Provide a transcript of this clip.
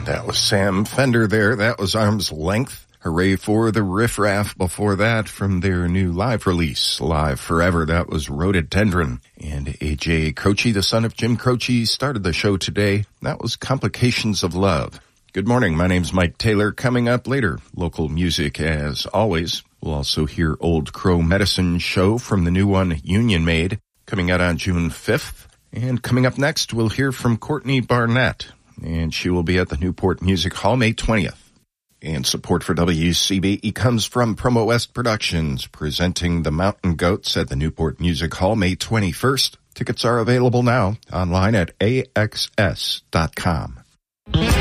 That was Sam Fender there. That was Arm's Length. Hooray for the Riff Raff before that from their new live release, Live Forever. That was Rhododendron. And A.J. Croce, the son of Jim Croce, started the show today. That was Complications of Love. Good morning. My name's Mike Taylor. Coming up later, local music as always. We'll also hear Old Crow Medicine Show from the new one, Union Made, coming out on June 5th. And coming up next, we'll hear from Courtney Barnett, and she will be at the Newport Music Hall May 20th. And support for WCBE comes from Promo West Productions, presenting the Mountain Goats at the Newport Music Hall May 21st. Tickets are available now online at axs.com.